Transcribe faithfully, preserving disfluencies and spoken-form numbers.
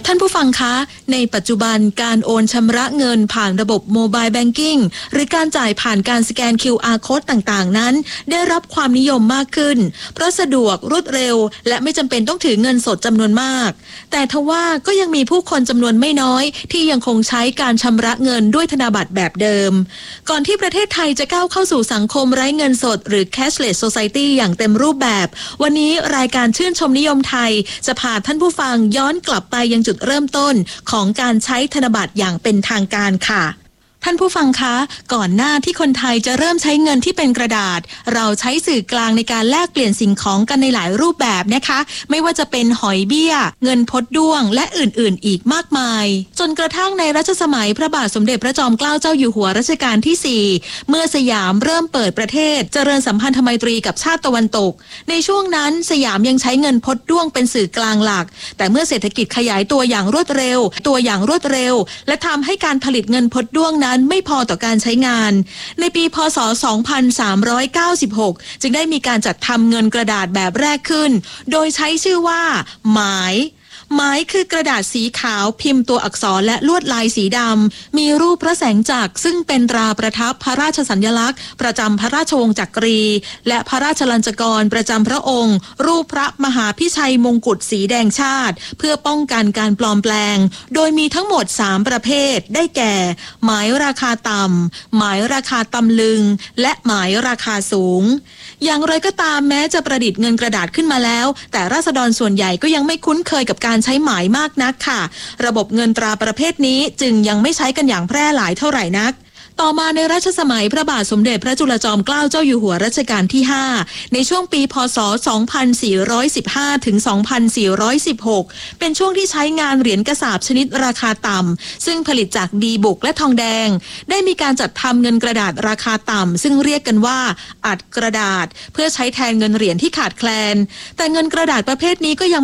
ท่านผู้ฟังคะในปัจจุบันการโอนชำระเงินผ่านระบบโมบายแบงกิ้งหรือการจ่ายผ่านการสแกน คิว อาร์ Code ต่างๆนั้นได้รับความนิยมมากขึ้นเพราะสะดวกรวดเร็วและไม่จำเป็นต้องถือเงินสดจำนวนมากแต่ทว่าก็ยังมีผู้คนจำนวนไม่น้อยที่ยังคงใช้การชำระเงินด้วยธนบัตรแบบเดิมก่อนที่ประเทศไทยจะก้าวเข้าสู่สังคมไร้เงินสดหรือ Cashless Society อย่างเต็มรูปแบบวันนี้รายการชื่นชมนิยมไทยจะพาท่านผู้ฟังย้อนกลับไปยังจุดเริ่มต้นของการใช้ธนบัตรอย่างเป็นทางการค่ะท่านผู้ฟังคะก่อนหน้าที่คนไทยจะเริ่มใช้เงินที่เป็นกระดาษเราใช้สื่อกลางในการแลกเปลี่ยนสิ่งของกันในหลายรูปแบบนะคะไม่ว่าจะเป็นหอยเบี้ยเงินพดด้วงและอื่นๆอีกมากมายจนกระทั่งในรัชสมัยพระบาทสมเด็จพระจอมเกล้าเจ้าอยู่หัวรัชกาลที่สี่เมื่อสยามเริ่มเปิดประเทศเจริญสัมพันธไมตรีกับชาติตะวันตกในช่วงนั้นสยามยังใช้เงินพดด้วงเป็นสื่อกลางหลักแต่เมื่อเศรษฐกิจขยายตัวอย่างรวดเร็วตัวอย่างรวดเร็วและทำให้การผลิตเงินพดด้วงนั้นไม่พอต่อการใช้งานในปีพ.ศ. สองพันสามร้อยเก้าสิบหกจึงได้มีการจัดทำเงินกระดาษแบบแรกขึ้นโดยใช้ชื่อว่าหมายหมายคือกระดาษสีขาวพิมพ์ตัวอักษรและลวดลายสีดำมีรูปพระแสงจักรซึ่งเป็นตราประทับพระราชสัญลักษณ์ประจำพระราชวงศ์จักรีและพระราชลัญจกรประจำพระองค์รูปพระมหาพิชัยมงกุฎสีแดงชาติเพื่อป้องกันการปลอมแปลงโดยมีทั้งหมดสามประเภทได้แก่หมายราคาต่ำหมายราคาตำลึงและหมายราคาสูงอย่างไรก็ตามแม้จะประดิษฐ์เงินกระดาษขึ้นมาแล้วแต่ราษฎรส่วนใหญ่ก็ยังไม่คุ้นเคยกับการใช้หมายมากนักค่ะระบบเงินตราประเภทนี้จึงยังไม่ใช้กันอย่างแพร่หลายเท่าไหร่นักต่อมาในรัชสมัยพระบาทสมเด็จพระจุลจอมเกล้าเจ้าอยู่หัวรัชกาลที่ห้าในช่วงปีพ.ศ. สองพันสี่ร้อยสิบห้า ถึง สองพันสี่ร้อยสิบหกเป็นช่วงที่ใช้งานเหรียญกระสาบชนิดราคาต่ำซึ่งผลิตจากดีบุกและทองแดงได้มีการจัดทำเงินกระดาษราคาต่ำซึ่งเรียกกันว่าอัดกระดาษเพื่อใช้แทนเงินเหรียญที่ขาดแคลนแต่เงินกระดาษประเภทนี้ก็ยัง